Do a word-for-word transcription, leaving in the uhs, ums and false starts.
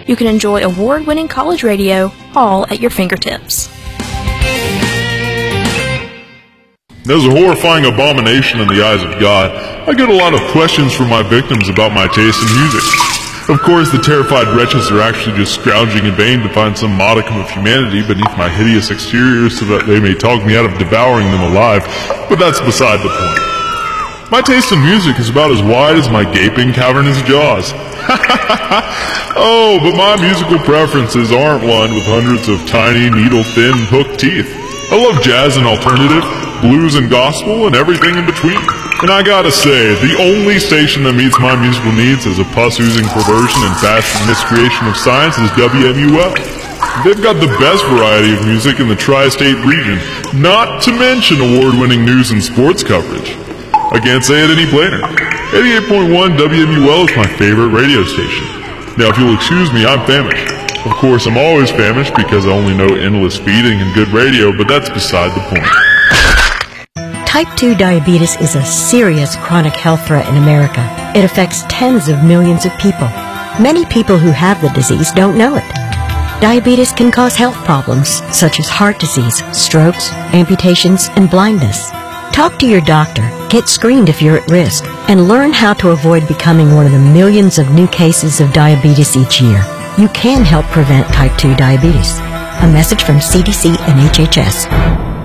You can enjoy award-winning college radio all at your fingertips. As a horrifying abomination in the eyes of God, I get a lot of questions from my victims about my taste in music. Of course, the terrified wretches are actually just scrounging in vain to find some modicum of humanity beneath my hideous exterior so that they may talk me out of devouring them alive, but that's beside the point. My taste in music is about as wide as my gaping, cavernous jaws. Oh, but my musical preferences aren't one with hundreds of tiny, needle-thin, hooked teeth. I love jazz and alternative, blues and gospel, and everything in between. And I gotta say, the only station that meets my musical needs as a pus-oozing perversion and fashion miscreation of science is W M U L. They've got the best variety of music in the tri-state region, not to mention award-winning news and sports coverage. I can't say it any plainer. eighty-eight point one W M U L is my favorite radio station. Now, if you'll excuse me, I'm famished. Of course, I'm always famished because I only know endless feeding and good radio, but that's beside the point. Type two diabetes is a serious chronic health threat in America. It affects tens of millions of people. Many people who have the disease don't know it. Diabetes can cause health problems such as heart disease, strokes, amputations, and blindness. Talk to your doctor, get screened if you're at risk, and learn how to avoid becoming one of the millions of new cases of diabetes each year. You can help prevent type two diabetes. A message from C D C and H H S.